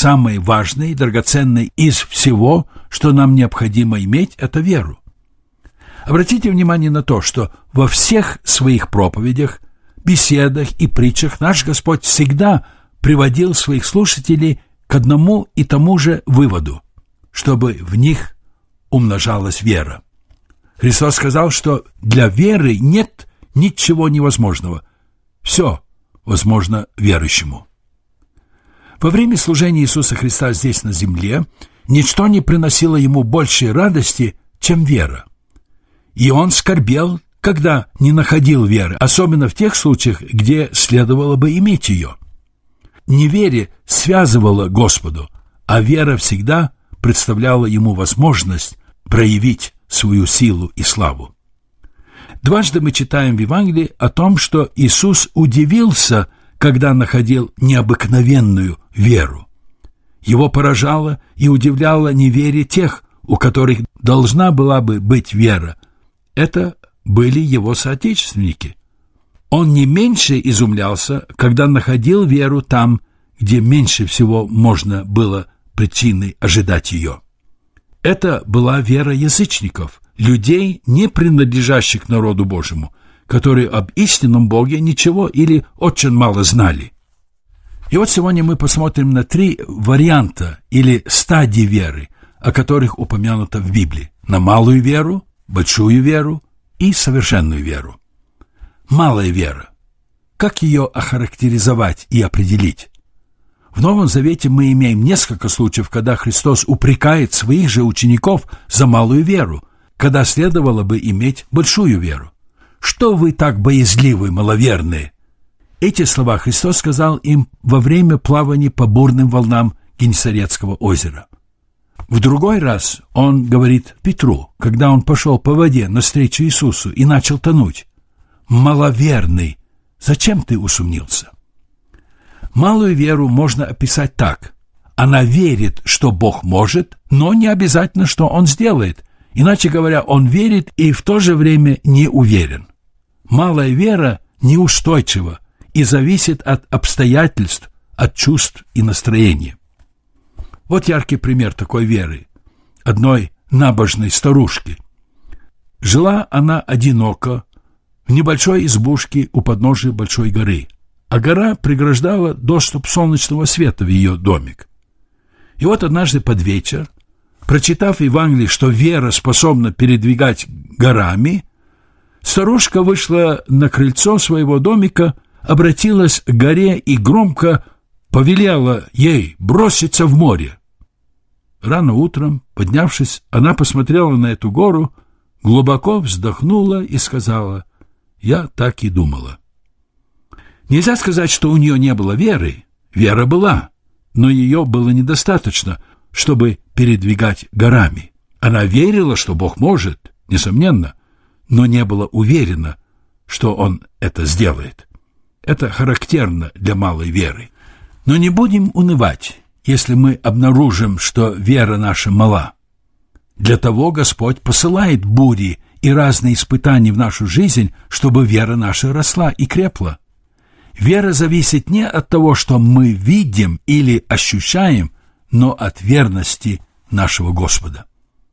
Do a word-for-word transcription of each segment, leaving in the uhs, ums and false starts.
самое важное и драгоценное из всего, что нам необходимо иметь, это веру. Обратите внимание на то, что во всех своих проповедях, беседах и притчах наш Господь всегда приводил своих слушателей к одному и тому же выводу, чтобы в них умножалась вера. Христос сказал, что для веры нет ничего невозможного. Все возможно верующему. Во время служения Иисуса Христа здесь на земле ничто не приносило ему большей радости, чем вера. И он скорбел, когда не находил веры, особенно в тех случаях, где следовало бы иметь ее. Неверие связывало Господу, а вера всегда представляла ему возможность проявить свою силу и славу. Дважды мы читаем в Евангелии о том, что Иисус удивился, когда находил необыкновенную веру. Его поражало и удивляло неверие тех, у которых должна была бы быть вера. Это были его соотечественники. Он не меньше изумлялся, когда находил веру там, где меньше всего можно было причиной ожидать ее. Это была вера язычников, людей, не принадлежащих к народу Божьему, которые об истинном Боге ничего или очень мало знали. И вот сегодня мы посмотрим на три варианта или стадии веры, о которых упомянуто в Библии: на малую веру, большую веру и совершенную веру. Малая вера. Как ее охарактеризовать и определить? В Новом Завете мы имеем несколько случаев, когда Христос упрекает своих же учеников за малую веру, когда следовало бы иметь большую веру. «Что вы так боязливы, маловерные?» Эти слова Христос сказал им во время плавания по бурным волнам Генесарецкого озера. В другой раз он говорит Петру, когда он пошел по воде навстречу Иисусу и начал тонуть: «Маловерный, зачем ты усомнился?» Малую веру можно описать так: она верит, что Бог может, но не обязательно, что Он сделает. Иначе говоря, он верит и в то же время не уверен. Малая вера неустойчива и зависит от обстоятельств, от чувств и настроения. Вот яркий пример такой веры одной набожной старушки. Жила она одиноко в небольшой избушке у подножия большой горы, а гора преграждала доступ солнечного света в ее домик. И вот однажды под вечер, прочитав в Евангелии, что вера способна передвигать горами, старушка вышла на крыльцо своего домика, обратилась к горе и громко повелела ей броситься в море. Рано утром, поднявшись, она посмотрела на эту гору, глубоко вздохнула и сказала: «Я так и думала». Нельзя сказать, что у нее не было веры. Вера была, но ее было недостаточно, чтобы передвигать горами. Она верила, что Бог может, несомненно, но не была уверена, что Он это сделает. Это характерно для малой веры. Но не будем унывать, если мы обнаружим, что вера наша мала. Для того Господь посылает бури и разные испытания в нашу жизнь, чтобы вера наша росла и крепла. Вера зависит не от того, что мы видим или ощущаем, но от верности нашего Господа.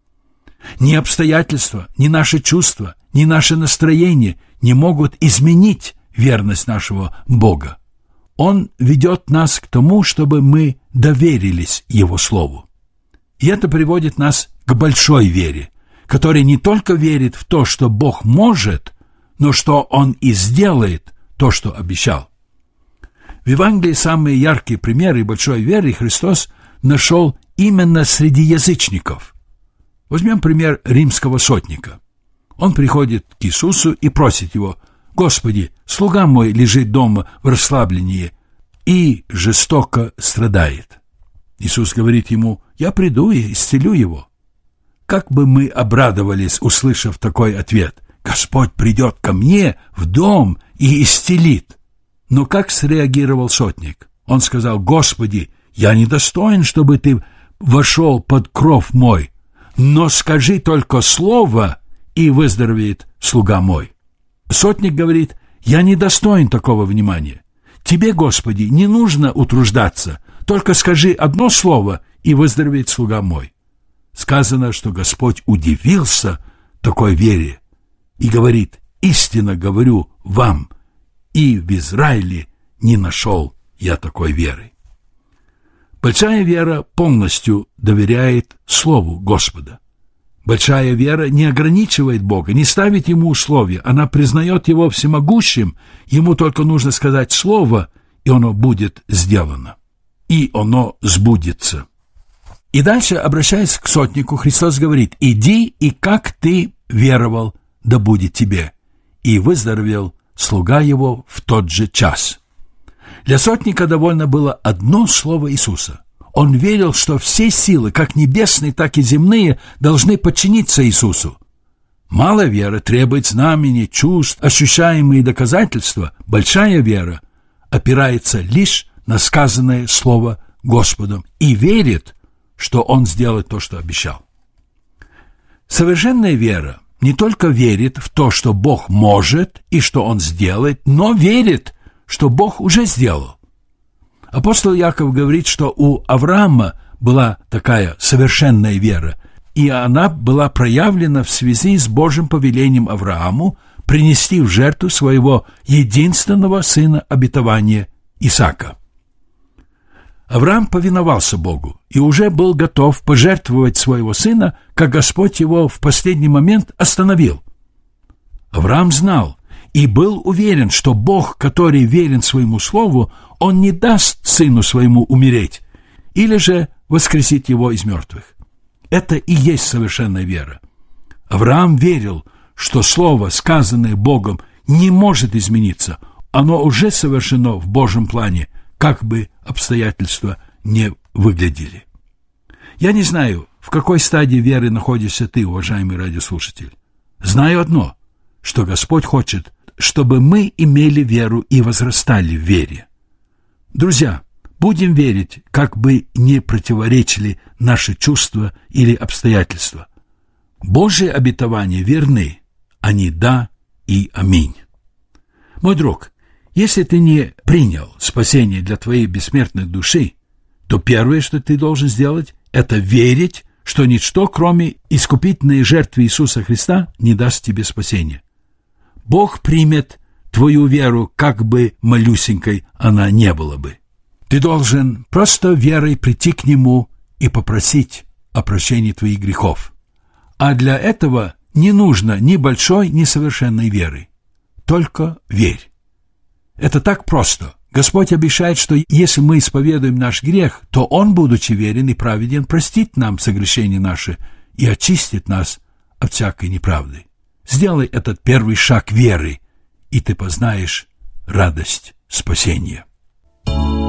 Ни обстоятельства, ни наши чувства, ни наше настроение не могут изменить верность нашего Бога. Он ведет нас к тому, чтобы мы доверились Его Слову. И это приводит нас к большой вере, которая не только верит в то, что Бог может, но что Он и сделает то, что обещал. В Евангелии самые яркие примеры большой веры Христос нашел именно среди язычников. Возьмем пример римского сотника. Он приходит к Иисусу и просит Его: «Господи, слуга мой лежит дома в расслаблении и жестоко страдает». Иисус говорит ему: «Я приду и исцелю его». Как бы мы обрадовались, услышав такой ответ: «Господь придет ко мне в дом и исцелит». Но как среагировал сотник? Он сказал: «Господи, я недостоин, чтобы ты вошел под кров мой, но скажи только слово, и выздоровеет слуга мой». Сотник говорит: «Я недостоин такого внимания. Тебе, Господи, не нужно утруждаться, Только скажи одно слово, и выздоровеет слуга мой». Сказано, что Господь удивился такой вере и говорит: «Истинно говорю вам, и в Израиле не нашел я такой веры». Большая вера полностью доверяет Слову Господа. Большая вера не ограничивает Бога, не ставит Ему условия. Она признает Его всемогущим, Ему только нужно сказать слово, и оно будет сделано. И оно сбудется. И дальше, обращаясь к сотнику, Христос говорит: «Иди, и как ты веровал, да будет тебе». И выздоровел слуга его в тот же час. Для сотника довольно было одно слово Иисуса. Он верил, что все силы, как небесные, так и земные, должны подчиниться Иисусу. Малая вера требует знамений, чувств, ощущаемые доказательства. Большая вера опирается лишь на сказанное слово Господом и верит, что Он сделает то, что обещал. Совершенная вера не только верит в то, что Бог может и что Он сделает, но верит, что Бог уже сделал. Апостол Яков говорит, что у Авраама была такая совершенная вера, и она была проявлена в связи с Божьим повелением Аврааму принести в жертву своего единственного сына обетования Исаака. Авраам повиновался Богу и уже был готов пожертвовать своего сына, как Господь его в последний момент остановил. Авраам знал и был уверен, что Бог, который верен своему слову, Он не даст сыну своему умереть или же воскресит его из мертвых. Это и есть совершенная вера. Авраам верил, что слово, сказанное Богом, не может измениться. Оно уже совершено в Божьем плане, как бы обстоятельства не выглядели. Я не знаю, в какой стадии веры находишься ты, уважаемый радиослушатель. Знаю одно, что Господь хочет, чтобы мы имели веру и возрастали в вере. Друзья, будем верить, как бы не противоречили наши чувства или обстоятельства. Божьи обетования верны, они да и аминь. Мой друг, если ты не принял спасение для твоей бессмертной души, то первое, что ты должен сделать, это верить, что ничто, кроме искупительной жертвы Иисуса Христа, не даст тебе спасения. Бог примет твою веру, как бы малюсенькой она не была бы. Ты должен просто верой прийти к Нему и попросить о прощении твоих грехов. А для этого не нужно ни большой, ни совершенной веры. Только верь. Это так просто. Господь обещает, что если мы исповедуем наш грех, то Он, будучи верен и праведен, простит нам согрешения наши и очистит нас от всякой неправды. Сделай этот первый шаг веры, и ты познаешь радость спасения.